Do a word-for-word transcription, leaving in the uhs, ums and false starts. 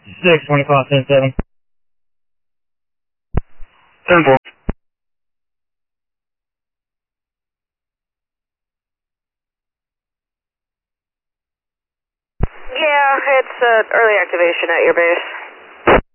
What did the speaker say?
six twenty-five, ten seven. ten four. Yeah, it's uh, early activation at your base.